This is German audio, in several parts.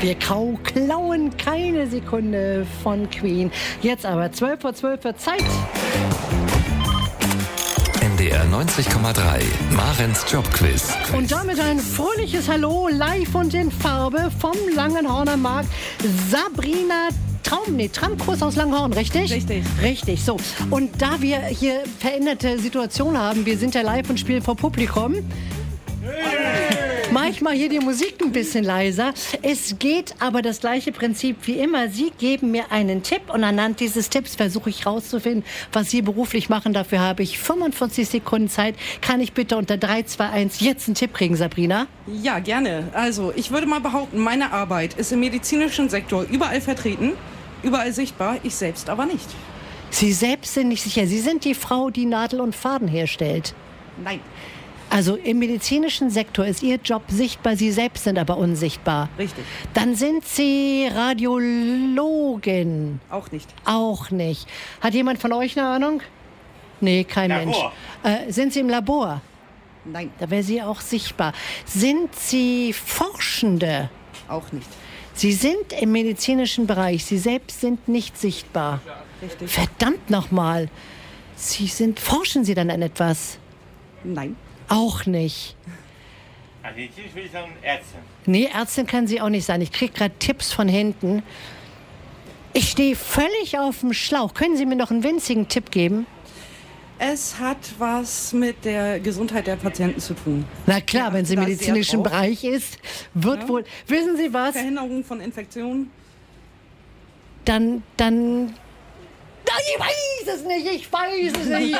Wir klauen keine Sekunde von Queen. Jetzt aber 12:12 Uhr Zeit. NDR 90,3, Marens Jobquiz. Und damit ein fröhliches Hallo, live und in Farbe vom Langenhorner Markt. Sabrina Tramkurs aus Langenhorn, richtig? Richtig, so. Und da wir hier veränderte Situation haben, wir sind ja live und spielen vor Publikum. Mach ich mal hier die Musik ein bisschen leiser. Es geht aber das gleiche Prinzip wie immer. Sie geben mir einen Tipp und anhand dieses Tipps versuche ich rauszufinden, was Sie beruflich machen. Dafür habe ich 45 Sekunden Zeit. Kann ich bitte unter 3, 2, 1 jetzt einen Tipp kriegen, Sabrina? Ja, gerne. Also, ich würde mal behaupten, meine Arbeit ist im medizinischen Sektor überall vertreten, überall sichtbar, ich selbst aber nicht. Sie selbst sind nicht sicher. Sie sind die Frau, die Nadel und Faden herstellt. Nein. Also im medizinischen Sektor ist Ihr Job sichtbar, Sie selbst sind aber unsichtbar. Richtig. Dann sind Sie Radiologin. Auch nicht. Auch nicht. Hat jemand von euch eine Ahnung? Nee, kein Labor. Mensch. Sind Sie im Labor? Nein. Da wäre sie auch sichtbar. Sind Sie Forschende? Auch nicht. Sie sind im medizinischen Bereich. Sie selbst sind nicht sichtbar. Richtig. Verdammt nochmal. Forschen Sie dann an etwas? Nein. Auch nicht. Also jetzt würde ich sagen Ärztin. Nee, Ärztin kann sie auch nicht sein. Ich kriege gerade Tipps von hinten. Ich stehe völlig auf dem Schlauch. Können Sie mir noch einen winzigen Tipp geben? Es hat was mit der Gesundheit der Patienten zu tun. Na klar, Ja, wenn sie im da sehr medizinischen drauf. Bereich ist, wird Ja. wohl... Wissen Sie was? Verhinderung von Infektionen. Dann... Ich weiß es nicht, ich weiß es nicht.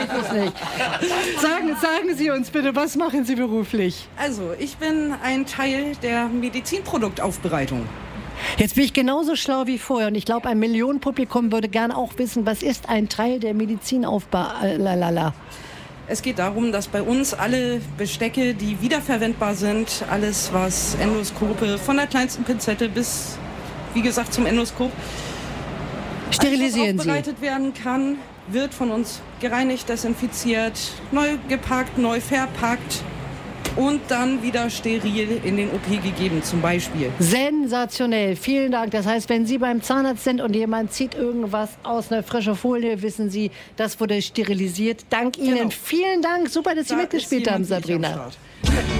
Sagen Sie uns bitte, was machen Sie beruflich? Also, ich bin ein Teil der Medizinproduktaufbereitung. Jetzt bin ich genauso schlau wie vorher und ich glaube, ein Millionenpublikum würde gerne auch wissen, was ist ein Teil der Medizinaufbereitung? Es geht darum, dass bei uns alle Bestecke, die wiederverwendbar sind, alles was Endoskope, von der kleinsten Pinzette bis, wie gesagt, zum Endoskop, Sterilisieren alles, was Sie. aufbereitet werden kann, wird von uns gereinigt, desinfiziert, neu gepackt, neu verpackt und dann wieder steril in den OP gegeben, zum Beispiel. Sensationell, vielen Dank. Das heißt, wenn Sie beim Zahnarzt sind und jemand zieht irgendwas aus einer frischen Folie, wissen Sie, das wurde sterilisiert. Dank Ihnen. Genau. Vielen Dank. Super, dass Sie Da mitgespielt ist haben, jemand wie ich am Sabrina. Start.